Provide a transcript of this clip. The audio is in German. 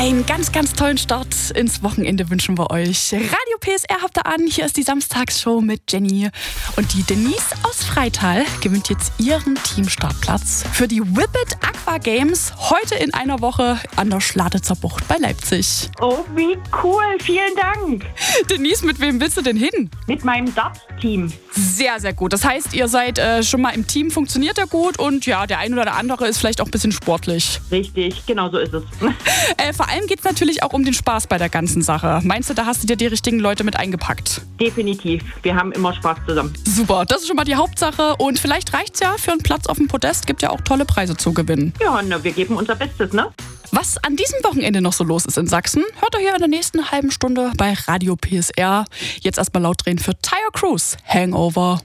Einen ganz, ganz tollen Start ins Wochenende wünschen wir euch. Radio PSR habt ihr an. Hier ist die Samstagsshow mit Jenny. Und die Denise aus Freital gewinnt jetzt ihren Teamstartplatz für die Whippet Aqua Games heute in einer Woche an der Schladitzer Bucht bei Leipzig. Oh, wie cool. Vielen Dank. Denise, mit wem willst du denn hin? Mit meinem Dart-Team. Sehr, sehr gut. Das heißt, ihr seid schon mal im Team, funktioniert ja gut und ja, der ein oder der andere ist vielleicht auch ein bisschen sportlich. Richtig, genau so ist es. Vor allem geht es natürlich auch um den Spaß bei der ganzen Sache. Meinst du, da hast du dir die richtigen Leute mit eingepackt? Definitiv. Wir haben immer Spaß zusammen. Super, das ist schon mal die Hauptsache. Und vielleicht reicht's ja für einen Platz auf dem Podest. Gibt ja auch tolle Preise zu gewinnen. Ja, na, wir geben unser Bestes, ne? Was an diesem Wochenende noch so los ist in Sachsen, hört ihr hier in der nächsten halben Stunde bei Radio PSR. Jetzt erstmal laut drehen für Tyre Cruise, Hangover.